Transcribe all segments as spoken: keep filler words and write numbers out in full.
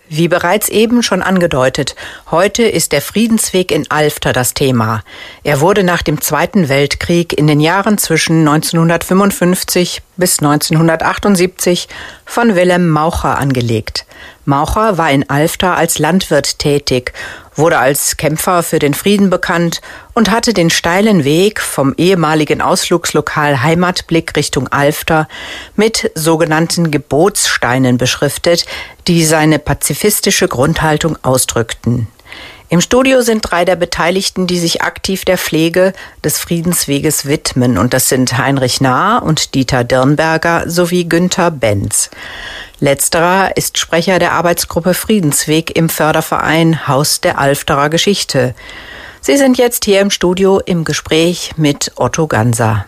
Wie bereits eben schon angedeutet, heute ist der Friedensweg in Alfter das Thema. Er wurde nach dem Zweiten Weltkrieg in den Jahren zwischen neunzehnhundertfünfundfünfzig bis neunzehnhundertachtundsiebzig von Wilhelm Maucher angelegt. Maucher war in Alfter als Landwirt tätig, wurde als Kämpfer für den Frieden bekannt und hatte den steilen Weg vom ehemaligen Ausflugslokal Heimatblick Richtung Alfter mit sogenannten Gebotssteinen beschriftet, die seine pazifistische Grundhaltung ausdrückten. Im Studio sind drei der Beteiligten, die sich aktiv der Pflege des Friedensweges widmen. Und das sind Heinrich Nahr und Dieter Dirnberger sowie Günther Benz. Letzterer ist Sprecher der Arbeitsgruppe Friedensweg im Förderverein Haus der Alfterer Geschichte. Sie sind jetzt hier im Studio im Gespräch mit Otto Ganser.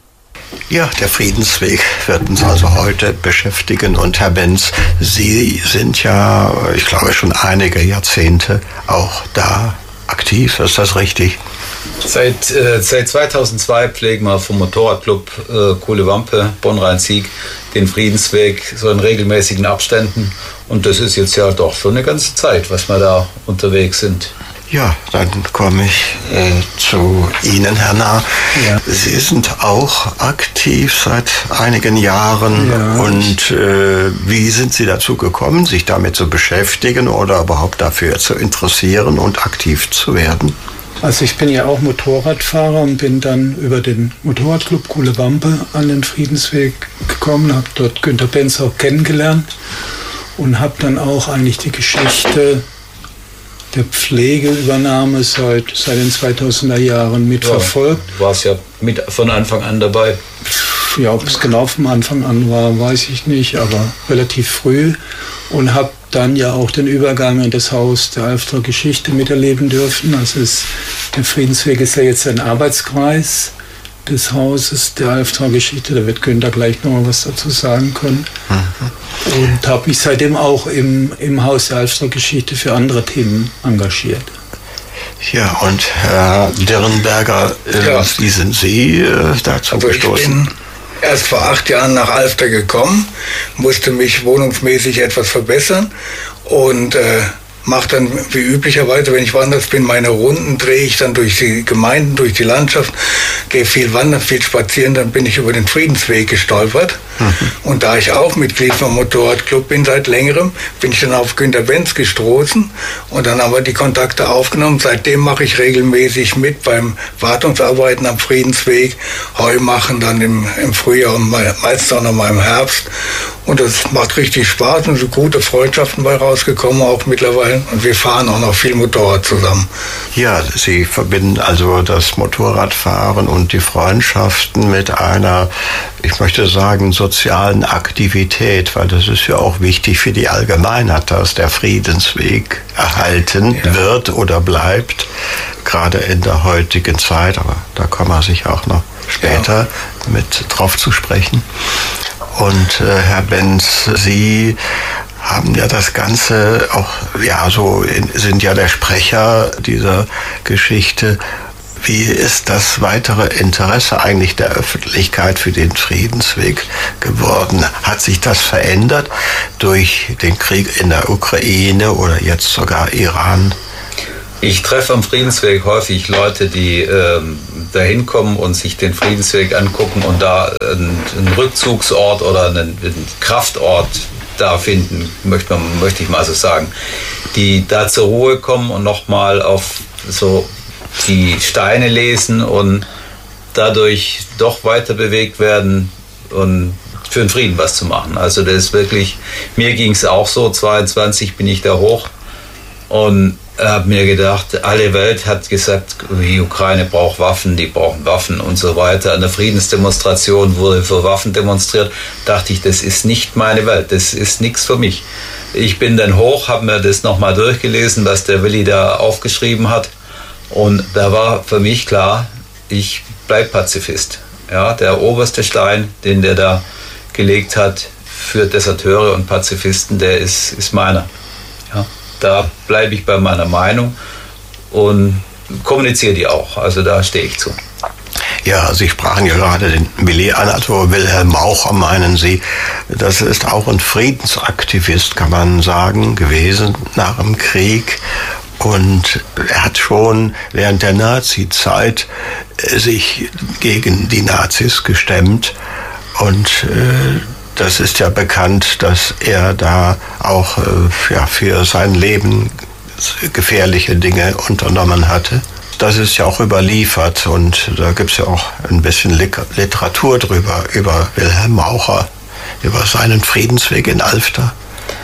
Ja, der Friedensweg wird uns also heute beschäftigen. Und Herr Benz, Sie sind ja, ich glaube, schon einige Jahrzehnte auch da aktiv. Ist das richtig? Seit, äh, seit zweitausendzwei pflegen wir vom Motorradclub äh, Kuhle-Wampe, Bonn-Rhein-Sieg, den Friedensweg so in regelmäßigen Abständen. Und das ist jetzt ja doch schon eine ganze Zeit, was wir da unterwegs sind. Ja, dann komme ich äh, zu Ihnen, Herr Nahr. Ja. Sie sind auch aktiv seit einigen Jahren. Ja. Und äh, wie sind Sie dazu gekommen, sich damit zu beschäftigen oder überhaupt dafür zu interessieren und aktiv zu werden? Also ich bin ja auch Motorradfahrer und bin dann über den Motorradclub Kuhle-Wampe an den Friedensweg gekommen, habe dort Günther Benz auch kennengelernt und habe dann auch eigentlich die Geschichte der Pflegeübernahme seit, seit den zweitausender Jahren mitverfolgt. Ja, war es ja mit von Anfang an dabei? Ja, ob es genau vom Anfang an war, weiß ich nicht, aber relativ früh. Und habe dann ja auch den Übergang in das Haus der Alfterer Geschichte miterleben dürfen. Also es, der Friedensweg ist ja jetzt ein Arbeitskreis des Hauses der Alfterer Geschichte. Da wird Günther gleich noch mal was dazu sagen können. Mhm. Und habe mich seitdem auch im, im Haus der Alfterer Geschichte für andere Themen engagiert. Ja, und Herr Dirnberger, äh, ja. wie sind Sie äh, dazu also gestoßen? Ich bin erst vor acht Jahren nach Alfter gekommen, musste mich wohnungsmäßig etwas verbessern und äh, mache dann wie üblicherweise, wenn ich woanders bin, meine Runden, drehe ich dann durch die Gemeinden, durch die Landschaft, gehe viel wandern, viel spazieren, dann bin ich über den Friedensweg gestolpert. Mhm. Und da ich auch Mitglied vom Motorradclub bin seit längerem, bin ich dann auf Günther Benz gestoßen und dann haben wir die Kontakte aufgenommen. Seitdem mache ich regelmäßig mit beim Wartungsarbeiten am Friedensweg, Heu machen dann im, im Frühjahr und meistens auch noch mal im Herbst. Und das macht richtig Spaß und so gute Freundschaften bei rausgekommen auch mittlerweile. Und wir fahren auch noch viel Motorrad zusammen. Ja, Sie verbinden also das Motorradfahren und die Freundschaften mit einer, ich möchte sagen, sozialen Aktivität, weil das ist ja auch wichtig für die Allgemeinheit, dass der Friedensweg erhalten ja. wird oder bleibt, gerade in der heutigen Zeit. Aber da kommen wir sicher auch noch später ja. mit drauf zu sprechen. Und äh, Herr Benz, Sie haben ja das Ganze auch, ja, so in, sind ja der Sprecher dieser Geschichte. Wie ist das weitere Interesse eigentlich der Öffentlichkeit für den Friedensweg geworden? Hat sich das verändert durch den Krieg in der Ukraine oder jetzt sogar Iran? Ich treffe am Friedensweg häufig Leute, die ähm, da hinkommen und sich den Friedensweg angucken und da einen, einen Rückzugsort oder einen, einen Kraftort da finden, möchte, man, möchte ich mal so sagen, die da zur Ruhe kommen und nochmal auf so die Steine lesen und dadurch doch weiter bewegt werden und für den Frieden was zu machen. Also das ist wirklich, mir ging es auch so, zweiundzwanzig bin ich da hoch und habe mir gedacht, alle Welt hat gesagt, die Ukraine braucht Waffen, die brauchen Waffen und so weiter. An der Friedensdemonstration wurde für Waffen demonstriert. Dachte ich, das ist nicht meine Welt, das ist nichts für mich. Ich bin dann hoch, habe mir das nochmal durchgelesen, was der Willi da aufgeschrieben hat. Und da war für mich klar, ich bleib Pazifist. Ja, der oberste Stein, den der da gelegt hat für Deserteure und Pazifisten, der ist, ist meiner. Ja. Da bleibe ich bei meiner Meinung und kommuniziere die auch. Also da stehe ich zu. Ja, Sie sprachen ja gerade den Militäranator Wilhelm Maucher, meinen Sie. Das ist auch ein Friedensaktivist, kann man sagen, gewesen nach dem Krieg. Und er hat schon während der Nazi-Zeit sich gegen die Nazis gestemmt. Und äh, das ist ja bekannt, dass er da auch äh, ja, für sein Leben gefährliche Dinge unternommen hatte. Das ist ja auch überliefert und da gibt es ja auch ein bisschen Literatur drüber, über Wilhelm Maucher, über seinen Friedensweg in Alfter.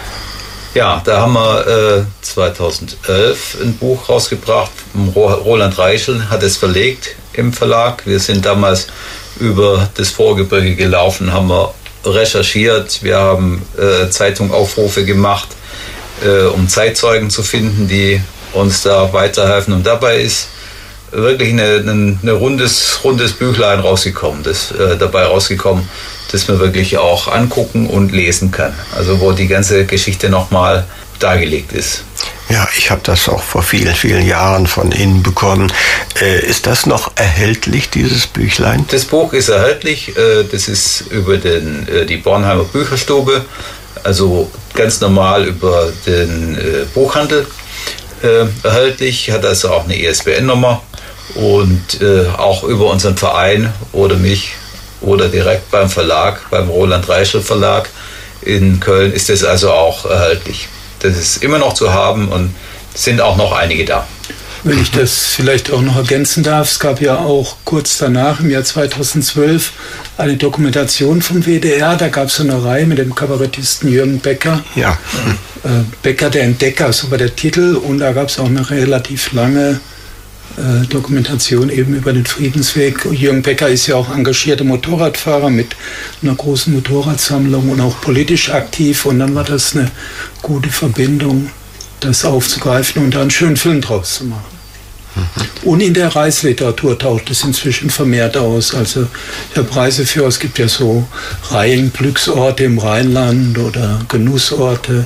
Ja, da haben wir äh, zweitausendelf ein Buch rausgebracht. Roland Reichel hat es verlegt im Verlag. Wir sind damals über das Vorgebirge gelaufen, haben wir recherchiert. Wir haben äh, Zeitungaufrufe gemacht, äh, um Zeitzeugen zu finden, die uns da weiterhelfen. Und dabei ist wirklich eine, eine, eine rundes, rundes Büchlein rausgekommen, das, äh, dabei rausgekommen, das man wirklich auch angucken und lesen kann. Also wo die ganze Geschichte nochmal dargelegt ist. Ja, ich habe das auch vor vielen, vielen Jahren von Ihnen bekommen. Äh, ist das noch erhältlich, dieses Büchlein? Das Buch ist erhältlich. Äh, das ist über den, äh, die Bornheimer Bücherstube, also ganz normal über den äh, Buchhandel äh, erhältlich. Hat also auch eine I S B N-Nummer und äh, auch über unseren Verein oder mich oder direkt beim Verlag, beim Roland Reichel Verlag in Köln ist es also auch erhältlich. Das ist immer noch zu haben und sind auch noch einige da. Wenn ich das vielleicht auch noch ergänzen darf, es gab ja auch kurz danach, im Jahr zweitausendzwölf, eine Dokumentation vom W D R. Da gab es so eine Reihe mit dem Kabarettisten Jürgen Becker. Ja. Äh, Becker der Entdecker, so war der Titel. Und da gab es auch eine relativ lange äh, Dokumentation eben über den Friedensweg. Jürgen Becker ist ja auch engagierter Motorradfahrer mit einer großen Motorradsammlung und auch politisch aktiv. Und dann war das eine gute Verbindung, das aufzugreifen und da einen schönen Film draus zu machen. Mhm. Und in der Reiseliteratur taucht es inzwischen vermehrt aus. Also ich habe Reiseführer, es gibt ja so Reihen, Glücksorte im Rheinland oder Genussorte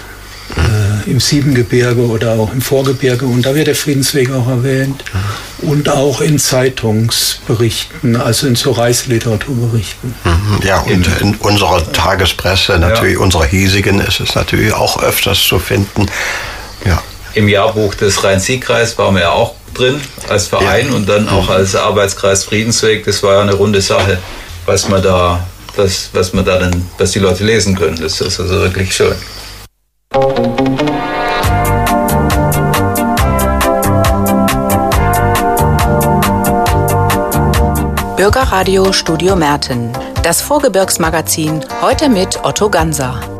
äh, im Siebengebirge oder auch im Vorgebirge. Und da wird der Friedensweg auch erwähnt. Mhm. Und auch in Zeitungsberichten, also in so Reiseliteraturberichten. Mhm. Ja, und in unserer Tagespresse, natürlich ja. unserer hiesigen, ist es natürlich auch öfters zu finden. Ja. Im Jahrbuch des Rhein-Sieg-Kreis waren wir ja auch drin als Verein ja. und dann auch als Arbeitskreis Friedensweg. Das war ja eine runde Sache, was man da, was, was man da dann, was die Leute lesen können. Das ist also wirklich schön. Bürgerradio Studio Merten. Das Vorgebirgsmagazin, heute mit Otto Ganser.